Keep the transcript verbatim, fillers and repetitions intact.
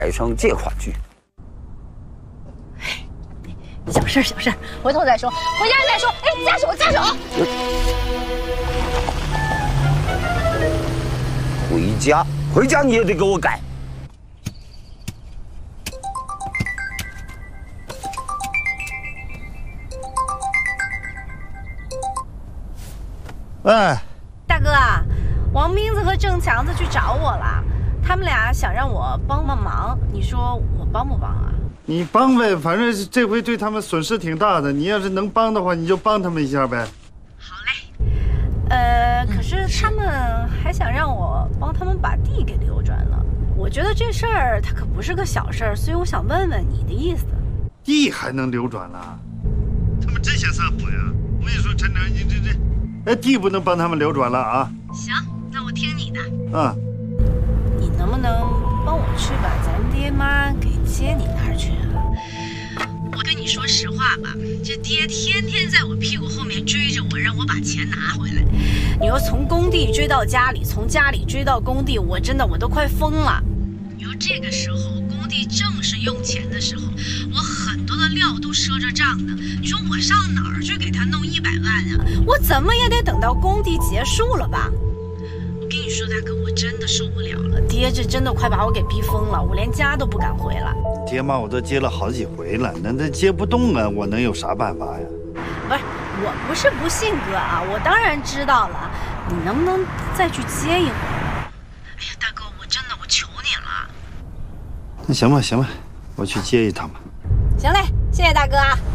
改成这话剧。 小事小事，回头再说，回家再说。哎，夹手夹手！ 回家，回家你也得给我改。 喂， 大哥啊，王斌子和郑强子去找我了，他们俩想让我帮帮忙，你说我帮不帮啊？ 你帮呗，反正这回对他们损失挺大的，你要是能帮的话，你就帮他们一下呗。 好嘞。呃，可是他们还想让我帮他们把地给流转了，我觉得这事儿它可不是个小事儿，所以我想问问你的意思。 地还能流转了？他们真想撒火呀！我跟你说，陈长，你这这，哎，地不能帮他们流转了啊！ 行，那我听你的。 啊， 你能不能帮我去把咱爹妈给接你那儿去啊？我跟你说实话吧，这爹天天在我屁股后面追着我，让我把钱拿回来。你说从工地追到家里，从家里追到工地，我真的我都快疯了。你说这个时候工地正是用钱的时候，我很多的料都赊着账呢。你说我上哪儿去给他弄一百万啊？我怎么也得等到工地结束了吧？我跟你说，大哥，我真的受不了了，爹这真的快把我给逼疯了，我连家都不敢回了。 爹妈我都接了好几回了，那那接不动啊，我能有啥办法呀？ 不是，我不是不信哥啊，我当然知道了，你能不能再去接一回？哎呀，大哥，我真的我求你了。 那行吧，行吧，我去接一趟吧。 行嘞，谢谢大哥啊。